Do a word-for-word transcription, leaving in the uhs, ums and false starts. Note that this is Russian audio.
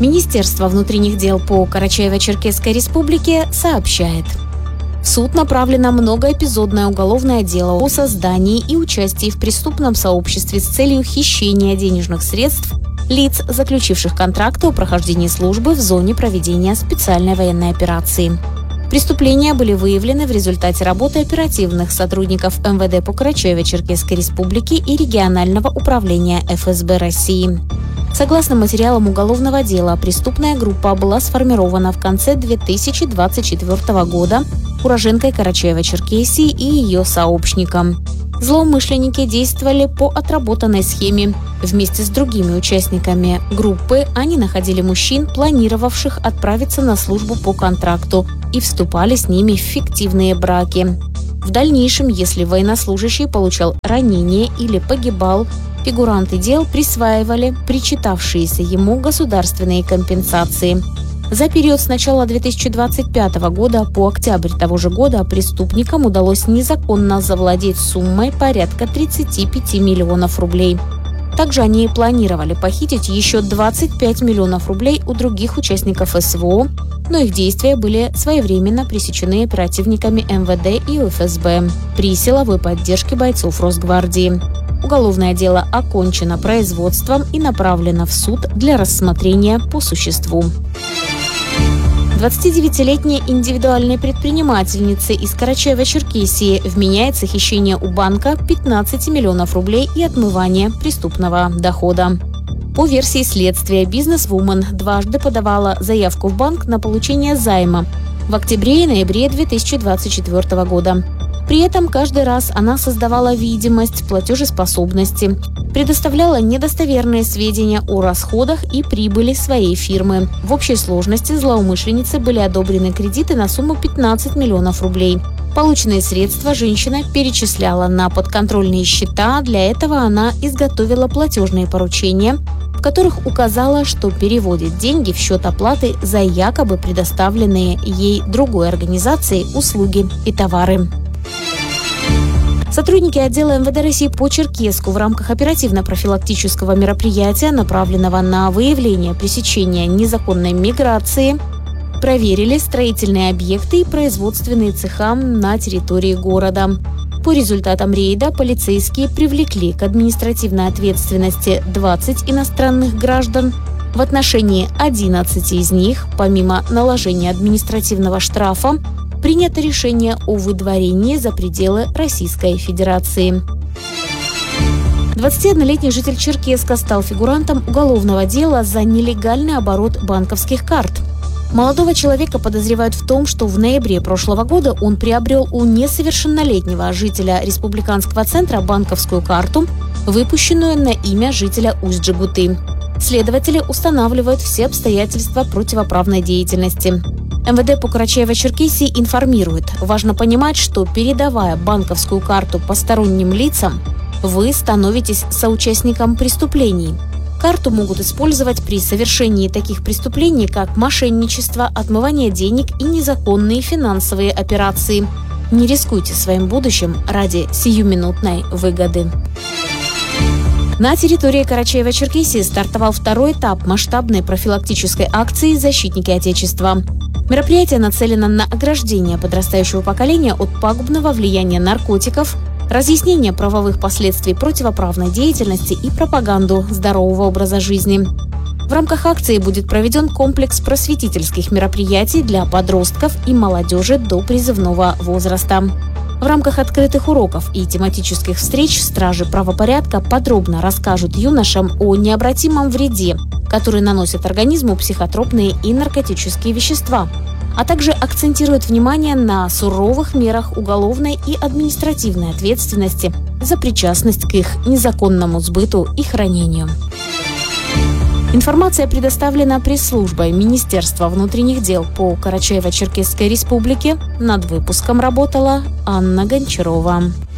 Министерство внутренних дел по Карачаево-Черкесской республике сообщает. В суд направлено многоэпизодное уголовное дело о создании и участии в преступном сообществе с целью хищения денежных средств лиц, заключивших контракты о прохождении службы в зоне проведения специальной военной операции. Преступления были выявлены в результате работы оперативных сотрудников эм вэ дэ по Карачаево-Черкесской республике и регионального управления эф эс бэ России. Согласно материалам уголовного дела, преступная группа была сформирована в конце две тысячи двадцать четвёртого года уроженкой Карачаево-Черкесии и ее сообщником. Злоумышленники действовали по отработанной схеме. Вместе с другими участниками группы они находили мужчин, планировавших отправиться на службу по контракту, и вступали с ними в фиктивные браки. В дальнейшем, если военнослужащий получал ранение или погибал, фигуранты дел присваивали причитавшиеся ему государственные компенсации. За период с начала две тысячи двадцать пятого года по октябрь того же года преступникам удалось незаконно завладеть суммой порядка тридцати пяти миллионов рублей. Также они планировали похитить еще двадцать пять миллионов рублей у других участников эс вэ о, но их действия были своевременно пресечены оперативниками эм вэ дэ и эф эс бэ при силовой поддержке бойцов Росгвардии. Уголовное дело окончено производством и направлено в суд для рассмотрения по существу. двадцатидевятилетняя индивидуальная предпринимательница из Карачаево-Черкесии вменяется хищение у банка пятнадцати миллионов рублей и отмывание преступного дохода. По версии следствия, бизнес-вумен дважды подавала заявку в банк на получение займа в октябре и ноябре две тысячи двадцать четвёртого года. При этом каждый раз она создавала видимость платежеспособности, предоставляла недостоверные сведения о расходах и прибыли своей фирмы. В общей сложности злоумышленнице были одобрены кредиты на сумму пятнадцать миллионов рублей. Полученные средства женщина перечисляла на подконтрольные счета. Для этого она изготовила платежные поручения, в которых указала, что переводит деньги в счет оплаты за якобы предоставленные ей другой организацией услуги и товары. Сотрудники отдела эм вэ дэ России по Черкесску в рамках оперативно-профилактического мероприятия, направленного на выявление пресечения незаконной миграции, проверили строительные объекты и производственные цеха на территории города. По результатам рейда полицейские привлекли к административной ответственности двадцать иностранных граждан. В отношении одиннадцати из них, помимо наложения административного штрафа, принято решение о выдворении за пределы Российской Федерации. двадцатиоднолетний житель Черкесска стал фигурантом уголовного дела за нелегальный оборот банковских карт. Молодого человека подозревают в том, что в ноябре прошлого года он приобрел у несовершеннолетнего жителя республиканского центра банковскую карту, выпущенную на имя жителя Усть-Джегуты. Следователи устанавливают все обстоятельства противоправной деятельности. эм вэ дэ по Карачаево-Черкесии информирует: важно понимать, что, передавая банковскую карту посторонним лицам, вы становитесь соучастником преступлений. Карту могут использовать при совершении таких преступлений, как мошенничество, отмывание денег и незаконные финансовые операции. Не рискуйте своим будущим ради сиюминутной выгоды. На территории Карачаево-Черкесии стартовал второй этап масштабной профилактической акции «Защитники Отечества». Мероприятие нацелено на ограждение подрастающего поколения от пагубного влияния наркотиков, разъяснение правовых последствий противоправной деятельности и пропаганду здорового образа жизни. В рамках акции будет проведен комплекс просветительских мероприятий для подростков и молодежи до призывного возраста. В рамках открытых уроков и тематических встреч стражи правопорядка подробно расскажут юношам о необратимом вреде, который наносят организму психотропные и наркотические вещества, а также акцентируют внимание на суровых мерах уголовной и административной ответственности за причастность к их незаконному сбыту и хранению. Информация предоставлена пресс-службой Министерства внутренних дел по Карачаево-Черкесской республике. Над выпуском работала Анна Гончарова.